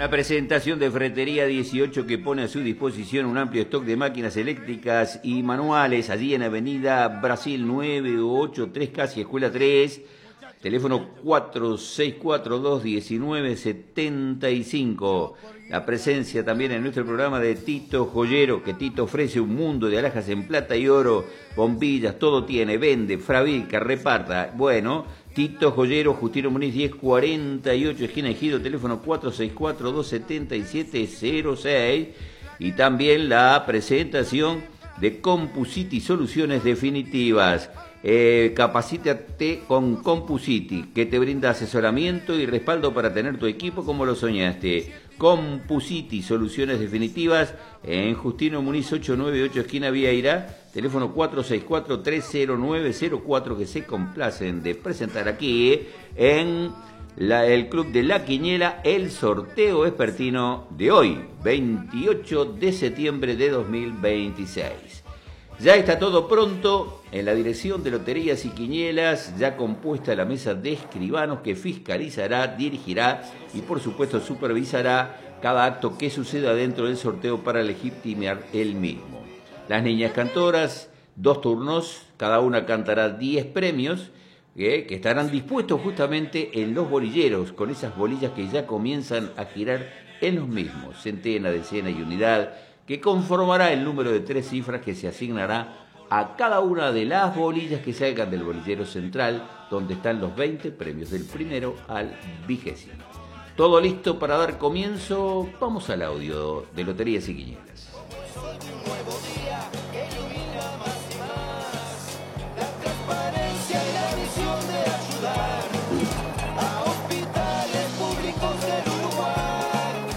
La presentación de Ferretería 18 que pone a su disposición un amplio stock de máquinas eléctricas y manuales allí en Avenida Brasil 983, casi Escuela 3, teléfono 46421975. La presencia también en nuestro programa de Tito Joyero, que Tito ofrece un mundo de alhajas en plata y oro, bombillas, todo tiene, vende, fabrica, reparta. Bueno, Tito Joyero, Justino Muniz 1048, esquina Ejido, teléfono 46427706. Y también la presentación de CompuCity Soluciones Definitivas. Capacítate con CompuCity, que te brinda asesoramiento y respaldo para tener tu equipo como lo soñaste. CompuCity Soluciones Definitivas en Justino Muniz 898, esquina Vieira, teléfono 464-30904, que se complacen de presentar aquí en el Club de la Quiniela el sorteo vespertino de hoy, 28 de septiembre de 2026. Ya está todo pronto en la dirección de Loterías y Quinielas, ya compuesta la mesa de escribanos que fiscalizará, dirigirá y por supuesto supervisará cada acto que suceda dentro del sorteo para legitimar el mismo. Las niñas cantoras, 2 turnos, cada una cantará 10 premios que estarán dispuestos justamente en los bolilleros, con esas bolillas que ya comienzan a girar en los mismos, centena, decena y unidad, que conformará el número de 3 cifras que se asignará a cada una de las bolillas que salgan del bolillero central, donde están los 20 premios del primero al 20. Todo listo para dar comienzo. Vamos al audio de Loterías y Quinielas.